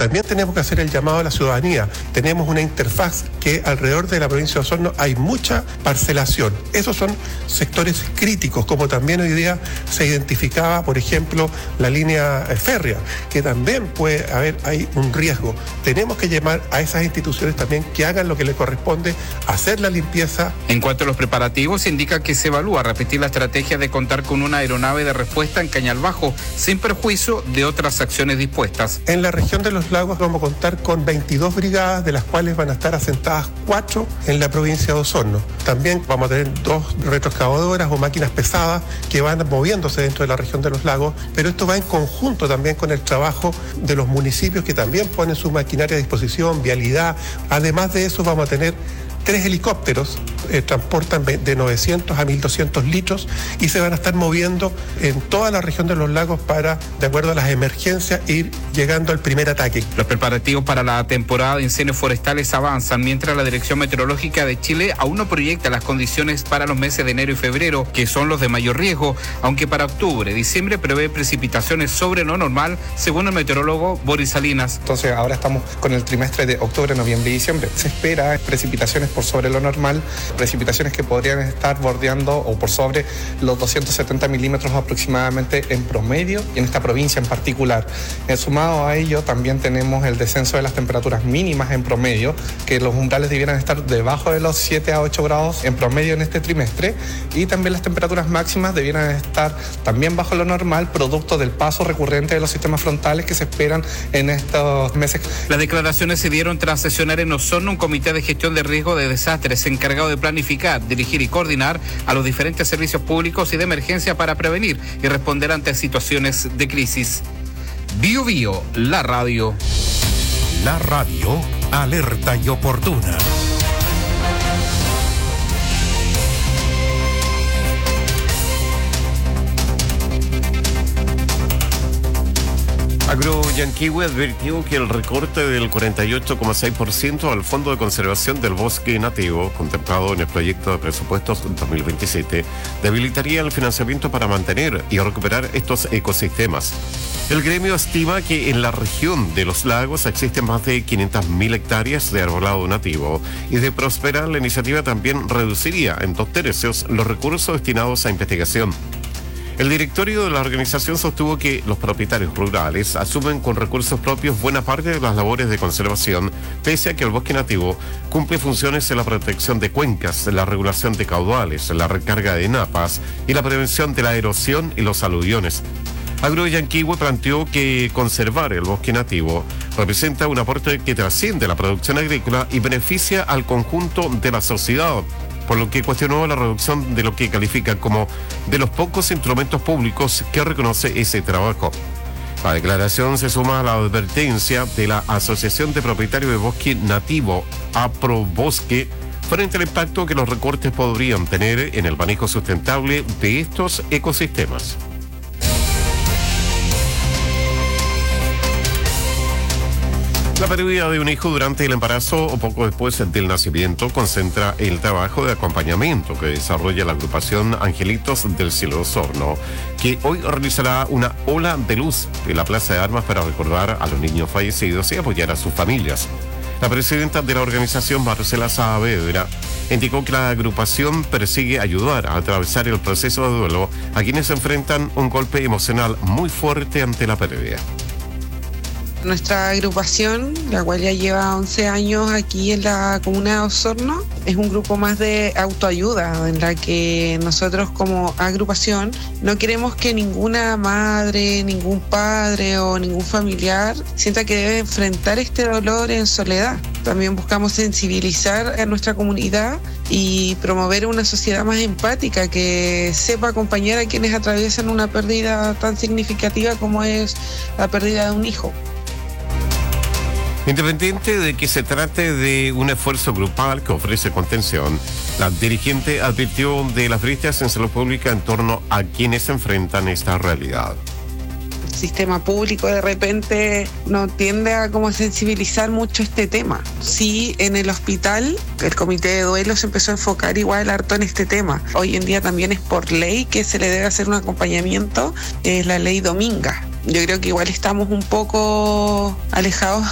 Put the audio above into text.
también tenemos que hacer el llamado a la ciudadanía. Tenemos una interfaz que alrededor de la provincia de Osorno hay mucha parcelación. Esos son sectores críticos, como también hoy día se identificaba, por ejemplo, la línea férrea, que también puede haber ahí un riesgo. Tenemos que llamar a esas instituciones también que hagan lo que les corresponde, hacer la limpieza. En cuanto a los preparativos, se indica que se evalúa repetir la estrategia de contar con una aeronave de respuesta en Cañal Bajo, sin perjuicio de otras acciones dispuestas. En la región de los lagos vamos a contar con 22 brigadas, de las cuales van a estar asentadas 4 en la provincia de Osorno. También vamos a tener 2 retroexcavadoras o máquinas pesadas que van moviéndose dentro de la región de los lagos, pero esto va en conjunto también con el trabajo de los municipios que también ponen su maquinaria a disposición, vialidad. Además de eso vamos a tener 3 helicópteros, transportan de 900 a 1.200 litros y se van a estar moviendo en toda la región de los lagos para, de acuerdo a las emergencias, ir llegando al primer ataque. Los preparativos para la temporada de incendios forestales avanzan, mientras la Dirección Meteorológica de Chile aún no proyecta las condiciones para los meses de enero y febrero, que son los de mayor riesgo, aunque para octubre, diciembre prevé precipitaciones sobre lo normal, según el meteorólogo Boris Salinas. Entonces ahora estamos con el trimestre de octubre, noviembre y diciembre. Se espera precipitaciones por sobre lo normal, precipitaciones que podrían estar bordeando o por sobre los 270 milímetros aproximadamente en promedio y en esta provincia en particular. Sumado a ello, también tenemos el descenso de las temperaturas mínimas en promedio, que los umbrales debieran estar debajo de los 7 a 8 grados en promedio en este trimestre, y también las temperaturas máximas debieran estar también bajo lo normal, producto del paso recurrente de los sistemas frontales que se esperan en estos meses. Las declaraciones se dieron tras sesionar en Osorno un comité de gestión de riesgo de desastres encargado de planificar, dirigir y coordinar a los diferentes servicios públicos y de emergencia para prevenir y responder ante situaciones de crisis. Bio Bio, la radio. La radio alerta y oportuna. Agroyanquihue advirtió que el recorte del 48,6% al Fondo de Conservación del Bosque Nativo, contemplado en el proyecto de presupuestos 2027, debilitaría el financiamiento para mantener y recuperar estos ecosistemas. El gremio estima que en la región de los lagos existen más de 500.000 hectáreas de arbolado nativo, y de prosperar la iniciativa también reduciría en 2/3 los recursos destinados a investigación. El directorio de la organización sostuvo que los propietarios rurales asumen con recursos propios buena parte de las labores de conservación, pese a que el bosque nativo cumple funciones en la protección de cuencas, la regulación de caudales, la recarga de napas y la prevención de la erosión y los aluviones. Agroyanquihue planteó que conservar el bosque nativo representa un aporte que trasciende la producción agrícola y beneficia al conjunto de la sociedad, por lo que cuestionó la reducción de lo que califica como de los pocos instrumentos públicos que reconoce ese trabajo. La declaración se suma a la advertencia de la Asociación de Propietarios de Bosque Nativo, APROBosque, frente al impacto que los recortes podrían tener en el manejo sustentable de estos ecosistemas. La pérdida de un hijo durante el embarazo o poco después del nacimiento concentra el trabajo de acompañamiento que desarrolla la agrupación Angelitos del Cielo de Osorno, que hoy realizará una ola de luz en la Plaza de Armas para recordar a los niños fallecidos y apoyar a sus familias. La presidenta de la organización, Marcela Saavedra, indicó que la agrupación persigue ayudar a atravesar el proceso de duelo a quienes enfrentan un golpe emocional muy fuerte ante la pérdida. Nuestra agrupación, la cual ya lleva 11 años aquí en la comuna de Osorno, es un grupo más de autoayuda, en la que nosotros como agrupación no queremos que ninguna madre, ningún padre o ningún familiar sienta que debe enfrentar este dolor en soledad. También buscamos sensibilizar a nuestra comunidad y promover una sociedad más empática que sepa acompañar a quienes atraviesan una pérdida tan significativa como es la pérdida de un hijo. Independiente de que se trate de un esfuerzo grupal que ofrece contención, la dirigente advirtió de las brechas en salud pública en torno a quienes enfrentan esta realidad. El sistema público de repente no tiende a como sensibilizar mucho este tema. Sí, en el hospital el comité de duelo se empezó a enfocar igual harto en este tema. Hoy en día también es por ley que se le debe hacer un acompañamiento, es la ley Dominga. Yo creo que igual estamos un poco alejados